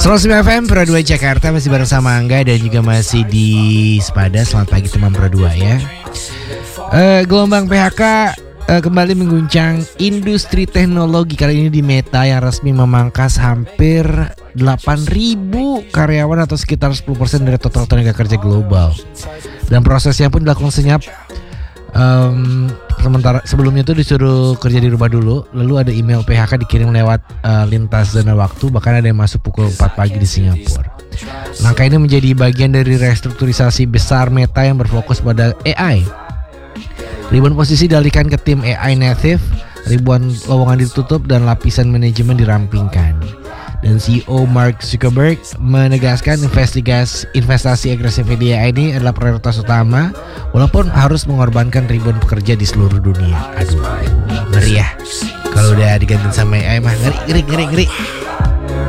105 FM Pro 2 Jakarta, masih bareng sama Angga dan juga masih di Sepada. Selamat pagi teman Pro 2 ya. Gelombang PHK kembali mengguncang industri teknologi. Kali ini di Meta yang resmi memangkas hampir 8.000 karyawan atau sekitar 10% dari total tenaga kerja global. Dan prosesnya pun dilakukan senyap. Sementara sebelumnya tuh disuruh kerja di rumah dulu, lalu ada email PHK dikirim lewat lintas zona waktu, bahkan ada yang masuk pukul 4 pagi di Singapura. Langkah ini menjadi bagian dari restrukturisasi besar Meta yang berfokus pada AI. Ribuan posisi dialihkan ke tim AI native, ribuan lowongan ditutup dan lapisan manajemen dirampingkan. Dan CEO Mark Zuckerberg menegaskan investasi agresif di AI ini adalah prioritas utama, walaupun harus mengorbankan ribuan pekerja di seluruh dunia. Aduh, ngeri ya. Kalau udah diganti sama AI mah ngeri.